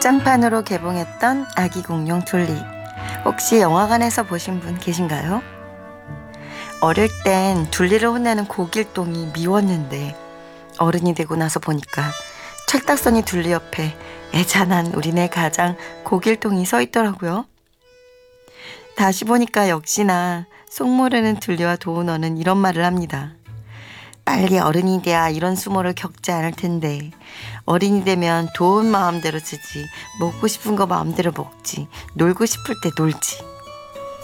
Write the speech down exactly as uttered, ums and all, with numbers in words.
극장판으로 개봉했던 아기 공룡 둘리. 혹시 영화관에서 보신 분 계신가요? 어릴 땐 둘리를 혼내는 고길동이 미웠는데 어른이 되고 나서 보니까 철딱서니 둘리 옆에 애잔한 우리네 가장 고길동이 서 있더라고요. 다시 보니까 역시나 속모르는 둘리와 도훈어는 이런 말을 합니다. 빨리 어른이 돼야 이런 수모를 겪지 않을 텐데 어린이 되면 도훈 마음대로 쓰지, 먹고 싶은 거 마음대로 먹지, 놀고 싶을 때 놀지.